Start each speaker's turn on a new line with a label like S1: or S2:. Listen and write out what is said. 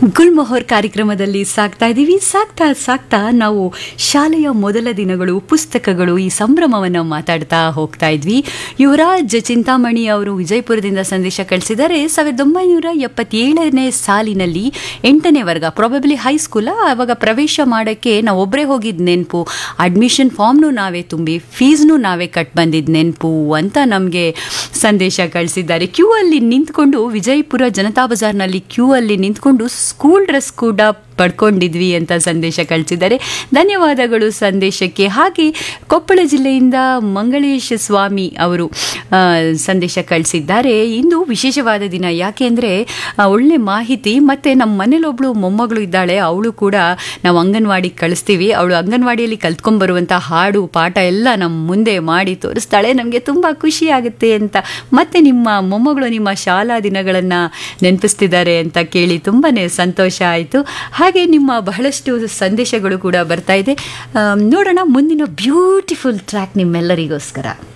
S1: ಗುಲ್ಮೊಹರ್ ಕಾರ್ಯಕ್ರಮದಲ್ಲಿ ಸಾಕ್ತಾ ಇದ್ದೀವಿ. ಸಾಕ್ತಾ ನಾವು ಶಾಲೆಯ ಮೊದಲ ದಿನಗಳು, ಪುಸ್ತಕಗಳು, ಈ ಸಂಭ್ರಮವನ್ನು ಮಾತಾಡ್ತಾ ಹೋಗ್ತಾ ಇದ್ವಿ. ಯುವರಾಜ್ ಚಿಂತಾಮಣಿ ಅವರು ವಿಜಯಪುರದಿಂದ ಸಂದೇಶ ಕಳಿಸಿದ್ದಾರೆ. 1977ನೇ ಸಾಲಿನಲ್ಲಿ 8ನೇ ವರ್ಗ, ಪ್ರಾಬಬ್ಲಿ ಹೈಸ್ಕೂಲ, ಆವಾಗ ಪ್ರವೇಶ ಮಾಡೋಕ್ಕೆ ನಾವು ಒಬ್ಬರೇ ಹೋಗಿದ್ದು ನೆನಪು. ಅಡ್ಮಿಷನ್ ಫಾರ್ಮ್ನು ನಾವೇ ತುಂಬಿ, ಫೀಸ್ನು ನಾವೇ ಕಟ್ ಬಂದಿದ್ದು ನೆನಪು ಅಂತ ನಮಗೆ ಸಂದೇಶ ಕಳಿಸಿದ್ದಾರೆ. ಕ್ಯೂ ಅಲ್ಲಿ ನಿಂತ್ಕೊಂಡು, ವಿಜಯಪುರ ಜನತಾ ಬಜಾರ್ನಲ್ಲಿ ಕ್ಯೂ ಅಲ್ಲಿ ನಿಂತ್ಕೊಂಡು ಸ್ಕೂಲ್ ಡ್ರೆಸ್ ಕೂಡ ಪಡ್ಕೊಂಡಿದ್ವಿ ಅಂತ ಸಂದೇಶ ಕಳಿಸಿದ್ದಾರೆ. ಧನ್ಯವಾದಗಳು ಸಂದೇಶಕ್ಕೆ. ಹಾಗೆ ಕೊಪ್ಪಳ ಜಿಲ್ಲೆಯಿಂದ ಮಂಗಳೇಶ್ ಸ್ವಾಮಿ ಅವರು ಸಂದೇಶ ಕಳಿಸಿದ್ದಾರೆ. ಇಂದು ವಿಶೇಷವಾದ ದಿನ, ಯಾಕೆಂದರೆ ಒಳ್ಳೆ ಮಾಹಿತಿ. ಮತ್ತು ನಮ್ಮ ಮನೇಲೊಬ್ಳು ಮೊಮ್ಮಗಳು ಇದ್ದಾಳೆ, ಅವಳು ಕೂಡ ನಾವು ಅಂಗನವಾಡಿಗೆ ಕಳಿಸ್ತೀವಿ. ಅವಳು ಅಂಗನವಾಡಿಯಲ್ಲಿ ಕಲ್ತ್ಕೊಂಡ್ಬರುವಂಥ ಹಾಡು ಪಾಠ ಎಲ್ಲ ನಮ್ಮ ಮುಂದೆ ಮಾಡಿ ತೋರಿಸ್ತಾಳೆ. ನಮಗೆ ತುಂಬ ಖುಷಿ ಆಗುತ್ತೆ ಅಂತ. ಮತ್ತು ನಿಮ್ಮ ಮೊಮ್ಮಗಳು ನಿಮ್ಮ ಶಾಲಾ ದಿನಗಳನ್ನು ನೆನಪಿಸ್ತಿದ್ದಾರೆ ಅಂತ ಕೇಳಿ ತುಂಬಾ ಸಂತೋಷ ಆಯಿತು. ಹಾಗೆ ನಿಮ್ಮ ಬಹಳಷ್ಟು ಸಂದೇಶಗಳು ಕೂಡ ಬರ್ತಾ ಇದೆ. ನೋಡೋಣ ಮುಂದಿನ ಬ್ಯೂಟಿಫುಲ್ ಟ್ರ್ಯಾಕ್ ನಿಮ್ಮೆಲ್ಲರಿಗೋಸ್ಕರ.